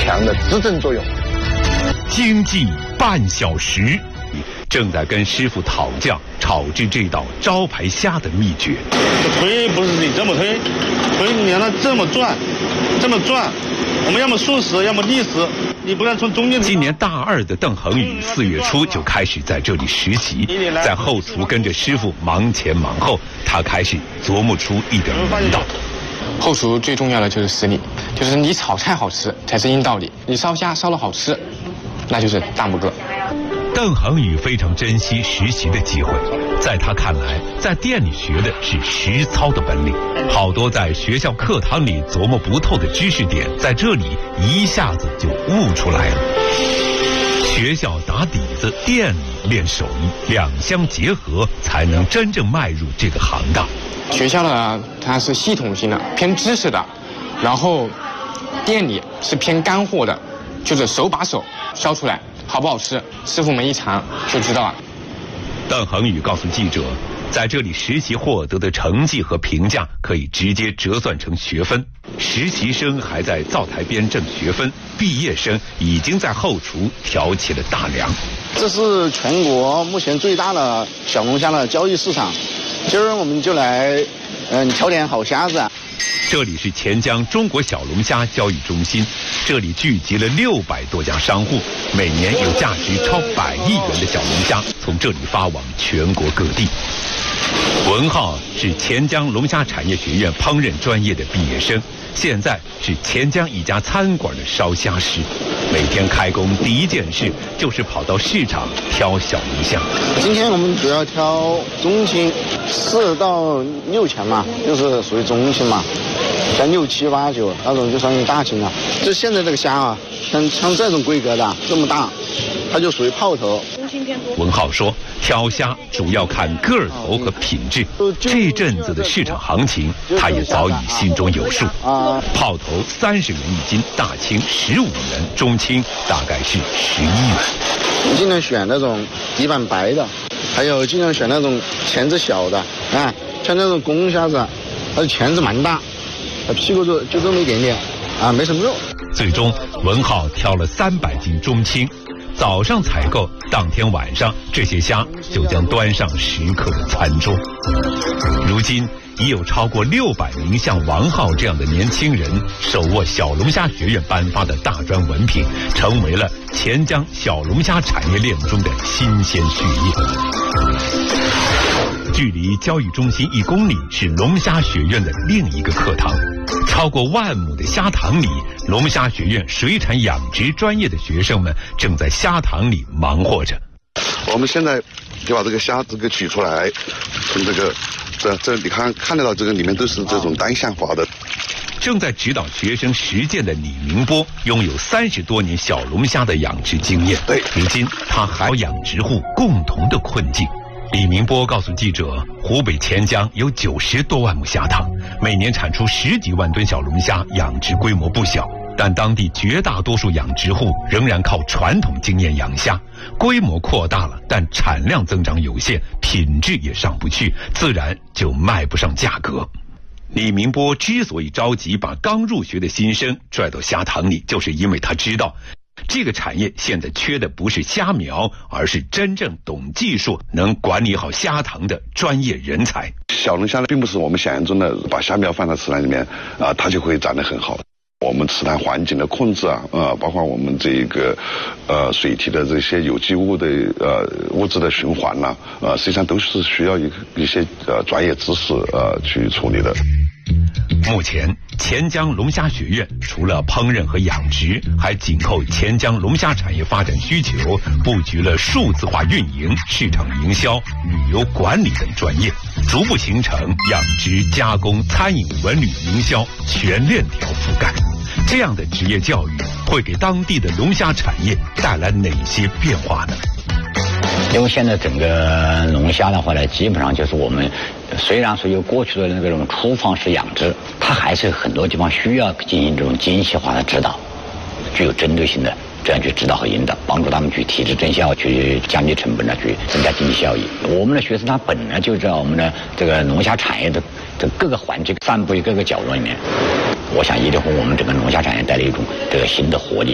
强的支撑作用。 经济半小时，正在跟师傅讨教炒制这道招牌虾的秘诀。 推不是你这么推，你让它这么转，这么转，我们要么竖时，要么逆时，你不能从中间。 今年大2的邓恒宇4月初就开始在这里实习，在后厨跟着师傅忙前忙后，他开始琢磨出一点门道。 后厨最重要的就是实力，就是你炒菜好吃才是硬道理，你烧虾烧得好吃，那就是大拇哥。 邓恒宇非常珍惜实习的机会，在他看来，在店里学的是实操的本领，好多在学校课堂里琢磨不透的知识点，在这里一下子就悟出来了。学校打底子，店里练手艺，两相结合，才能真正迈入这个行当。 学校呢，它是系统性的，偏知识的，然后店里是偏干货的，就是手把手烧出来。好不好吃，师傅们一尝就知道了。 邓恒宇告诉记者，在这里实习获得的成绩和评价可以直接折算成学分。实习生还在灶台边挣学分，毕业生已经在后厨挑起了大梁。 这是全国目前最大的小龙虾的交易市场，今儿我们就来挑点好虾子。 这里是钱江中国小龙虾交易中心，这里聚集了600多家商户，每年有价值超100亿元的小龙虾从这里发往全国各地。文浩是钱江龙虾产业学院烹饪专业的毕业生，现在是钱江一家餐馆的烧虾师，每天开工第一件事就是跑到市场挑小龙虾。 今天我们主要挑中斤，4到6钱嘛，就是属于中斤嘛，像6、7、8、9那种就算是大斤了。就现在这个虾啊，像这种规格的这么大，它就属于泡头。 文浩说，挑虾主要看个头和品质，这阵子的市场行情他也早已心中有数。泡头30元1斤，大青15元，中青大概是11元。 尽量选那种底板白的，还有尽量选那种钳子小的啊，像那种公虾子，它的钳子蛮大，它屁股就这么一点点啊，没什么肉。 最终文浩挑了300斤中青，早上采购，当天晚上这些虾就将端上食客的餐桌。如今已有超过600名像王浩这样的年轻人手握小龙虾学院颁发的大专文凭，成为了钱江小龙虾产业链中的新鲜血液。距离交易中心1公里是龙虾学院的另一个课堂，超过10000亩的虾塘里，龙虾学院水产养殖专业的学生们正在虾塘里忙活着。 我们现在就把这个虾子给取出来，从这你看得到这个里面都是这种单向滑的。 正在指导学生实践的李明波拥有30多年小龙虾的养殖经验，如今他还有养殖户共同的困境。李明波告诉记者，湖北钱江有90多万亩虾塘，每年产出10几万吨小龙虾，养殖规模不小。但当地绝大多数养殖户仍然靠传统经验养虾，规模扩大了，但产量增长有限，品质也上不去，自然就卖不上价格。李明波之所以着急把刚入学的新生拽到虾塘里，就是因为他知道这个产业现在缺的不是虾苗，而是真正懂技术、能管理好虾塘的专业人才。 小龙虾呢，并不是我们想象中的把虾苗放到池塘里面它就会长得很好。我们池塘环境的控制包括我们这个水体的这些有机物的物质的循环实际上都是需要一些专业知识去处理的。 目前钱江龙虾学院除了烹饪和养殖，还紧扣钱江龙虾产业发展需求，布局了数字化运营、市场营销、旅游管理等专业，逐步形成养殖、加工、餐饮、文旅、营销全链条覆盖。这样的职业教育会给当地的龙虾产业带来哪些变化呢？ 因为现在整个龙虾的话呢，基本上就是我们虽然说有过去的那种厨房式养殖，它还是很多地方需要进行这种精细化的指导，具有针对性的这样去指导和引导，帮助他们去提质增效，去降低成本去增加经济效益。我们的学生他本来就在我们的这个龙虾产业的这各个环节散布于各个角落里面，我想一定会我们整个龙虾产业带来一种这个新的活力。